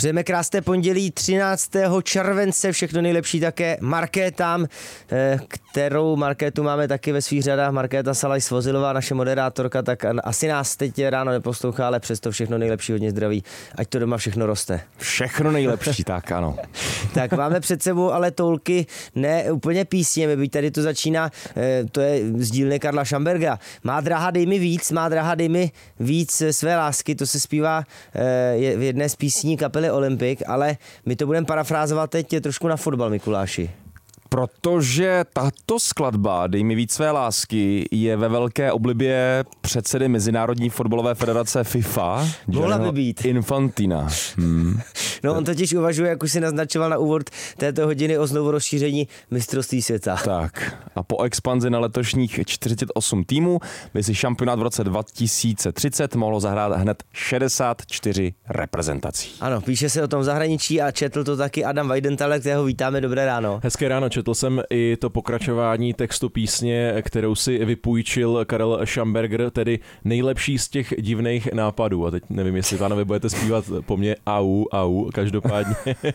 Přejeme krásné pondělí 13. července, všechno nejlepší také Markétám, kterou Markétu máme taky ve svých řadách. Markéta Salaj Svozilová, naše moderátorka, tak asi nás teď ráno neposlouchá, ale přesto všechno nejlepší, hodně zdraví, ať to doma všechno roste. Všechno nejlepší, tak ano. Tak máme před sebou ale toulky, ne úplně písněmi, byť tady to začíná, to je z dílny Karla Šamberga. Má dráha dej mi víc své lásky, to se zpívá v jedné z písní kapely Olympic, ale my to budeme parafrázovat teď trošku na fotbal, Mikuláši. Protože tato skladba Dej mi víc své lásky je ve velké oblibě předsedy Mezinárodní fotbalové federace FIFA, Mohla by být Infantina. No on totiž uvažuje, jak už si naznačoval na úvod této hodiny, o znovu rozšíření mistrovství světa. Tak a po expanzi na letošních 48 týmů by si šampionát v roce 2030 mohlo zahrát hned 64 reprezentací. Ano, píše se o tom v zahraničí a četl to taky Adam Weidenthal, kterého vítáme, dobré ráno. Hezké ráno, četl jsem i to pokračování textu písně, kterou si vypůjčil Karel Šamberger, tedy nejlepší z těch divných nápadů. A teď nevím, jestli, pánové, budete zpívat po mně au. Každopádně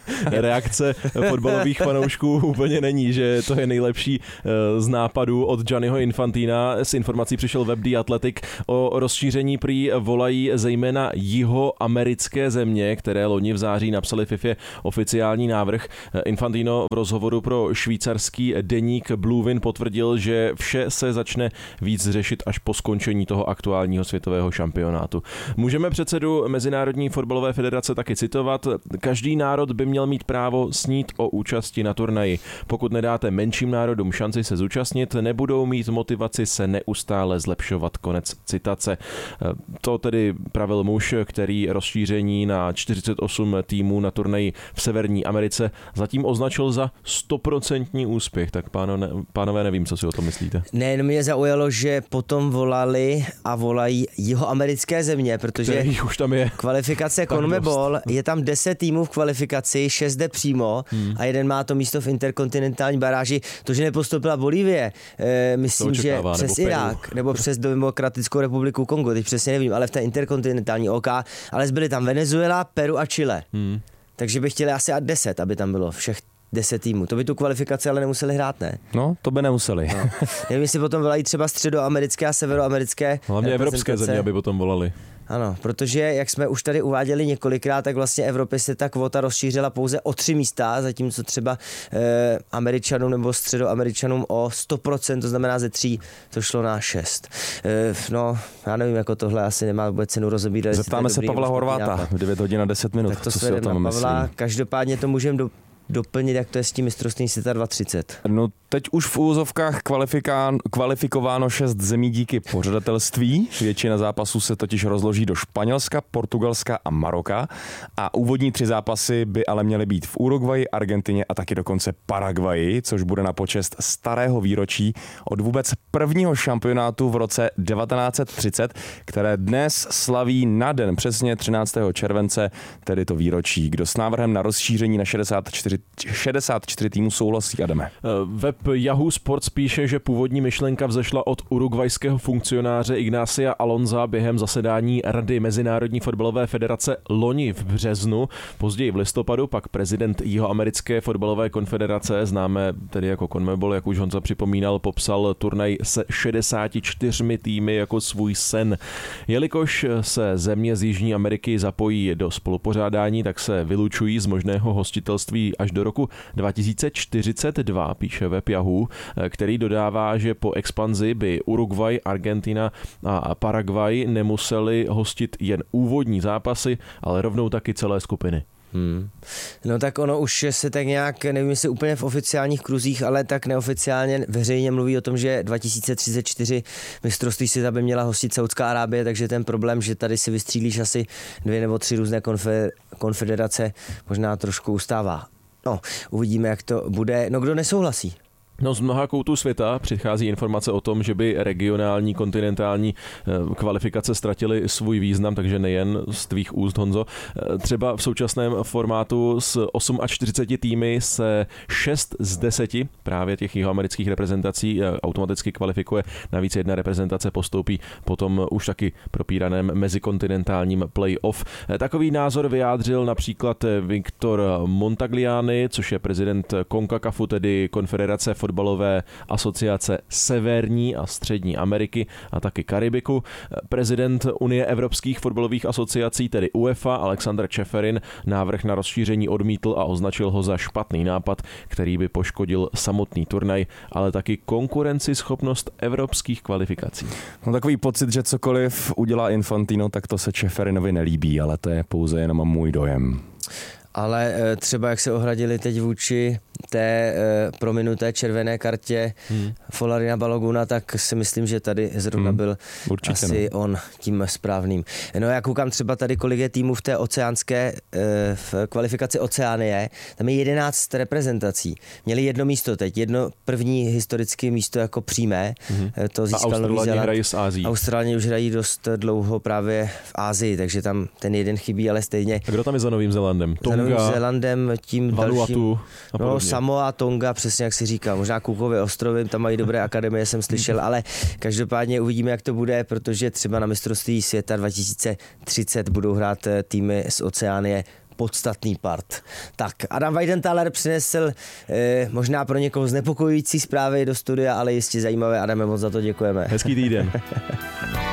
reakce fotbalových fanoušků úplně není, že to je nejlepší z nápadů od Gianniho Infantina. S informací přišel web The Athletic. O rozšíření prý volají zejména jihoamerické země, které loni v září napsali FIFA oficiální návrh. Infantino v rozhovoru pro švýcarský deník Bluevin potvrdil, že vše se začne víc řešit až po skončení toho aktuálního světového šampionátu. Můžeme předsedu Mezinárodní fotbalové federace taky citovat. Každý národ by měl mít právo snít o účasti na turnaji. Pokud nedáte menším národům šanci se zúčastnit, nebudou mít motivaci se neustále zlepšovat. Konec citace. To tedy pravil muž, který rozšíření na 48 týmů na turnaji v Severní Americe zatím označil za 100% úspěch. Tak pánové, nevím, co si o tom myslíte. Ne, no mě zaujalo, že potom volali a volají jihoamerické země, protože už tam je kvalifikace CONMEBOL, je tam 10 týmů v kvalifikaci, 6 jde přímo a jeden má to místo v interkontinentální baráži. To, že nepostoupila Bolívie, myslím, že přes Irák nebo přes Demokratickou republiku Kongo, teď přesně nevím, ale v té interkontinentální OK, ale zbyly tam Venezuela, Peru a Chile. Takže by chtěli asi 10, aby tam bylo všech 10 týmů. To by tu kvalifikaci ale nemuseli hrát, ne? No, to by nemuseli. No. Nevím, jestli potom volají třeba středoamerické a severoamerické. Hlavně evropské země, aby potom volali. Ano, protože, jak jsme už tady uváděli několikrát, tak vlastně Evropě se ta kvota rozšířila pouze o 3 místa, zatímco třeba Američanům nebo středoameričanům o 100%, to znamená ze 3, to šlo na 6. No, já nevím, jako tohle asi nemá vůbec cenu rozebírat. Zeptáme se Pavla Horváta v 9 hodin a 10 minut, tak to co si o tom myslí. Každopádně to můžeme doplnit, jak to je s tím mistrovstvím světa 2030. No teď už v úvozovkách kvalifikováno 6 zemí díky pořadatelství. Většina zápasů se totiž rozloží do Španělska, Portugalska a Maroka a úvodní 3 zápasy by ale měly být v Uruguayi, Argentině a taky dokonce Paraguayi, což bude na počest starého výročí od vůbec prvního šampionátu v roce 1930, které dnes slaví na den přesně 13. července, tedy to výročí. Kdo s návrhem na rozšíření na 64 týmů souhlasí, Adame? Web Yahoo Sports píše, že původní myšlenka vzešla od urugvajského funkcionáře Ignacia Alonza během zasedání Rady Mezinárodní fotbalové federace loni v březnu. Později v listopadu pak prezident Jihoamerické fotbalové konfederace, známé tedy jako CONMEBOL, jak už Honza připomínal, popsal turnaj se 64 týmy jako svůj sen. Jelikož se země z Jižní Ameriky zapojí do spolupořádání, tak se vylučují z možného hostitelství až do roku 2042, píše web Yahoo, který dodává, že po expanzi by Uruguay, Argentina a Paraguay nemuseli hostit jen úvodní zápasy, ale rovnou taky celé skupiny. No tak ono už se tak nějak, nevím jestli úplně v oficiálních kruzích, ale tak neoficiálně veřejně mluví o tom, že 2034 mistrovství světa by měla hostit Saudská Arábie, takže ten problém, že tady si vystřílíš asi 2 nebo 3 různé konfederace, možná trošku ustává. No, uvidíme, jak to bude. No, kdo nesouhlasí? No, z mnoha koutů světa přichází informace o tom, že by regionální, kontinentální kvalifikace ztratily svůj význam, takže nejen z tvých úst, Honzo. Třeba v současném formátu s 48 týmy se 6 z 10 právě těch jihoamerických reprezentací automaticky kvalifikuje. Navíc jedna reprezentace postoupí potom už taky propíraném mezikontinentálním play-off. Takový názor vyjádřil například Victor Montagliani, což je prezident CONCACAFu, tedy Konfederace fotbalové asociace Severní a Střední Ameriky a taky Karibiku. Prezident Unie evropských fotbalových asociací, tedy UEFA, Alexander Čeferin, návrh na rozšíření odmítl a označil ho za špatný nápad, který by poškodil samotný turnaj, ale taky konkurenceschopnost evropských kvalifikací. Mám takový pocit, že cokoliv udělá Infantino, tak to se Čeferinovi nelíbí, ale to je pouze jenom můj dojem. Ale třeba jak se ohradili teď vůči té prominuté červené kartě Folarina Baloguna, tak si myslím, že tady zrovna byl určitě asi on tím správným. No já koukám třeba tady, kolik je týmů v té oceánské v kvalifikaci Oceánie, tam je 11 reprezentací. Měli jedno místo teď, jedno první historické místo jako přímé, to získal Nový Zéland. Hrají s Ázií. Australaně už hrají dost dlouho právě v Ázii, takže tam ten jeden chybí, ale stejně. A kdo tam je za Novým Zélandem? Novým Zélandem, tím Vanuatu dalším, no Samoa, Tonga, přesně jak si říkal, možná Cookové ostrovy, tam mají dobré akademie, jsem slyšel, ale každopádně uvidíme, jak to bude, protože třeba na mistrovství světa 2030 budou hrát týmy z Oceánie podstatný part. Tak, Adam Weidenthaler přinesl možná pro někoho znepokojující zprávy do studia, ale jistě zajímavé. Adame, moc za to děkujeme. Hezký týden.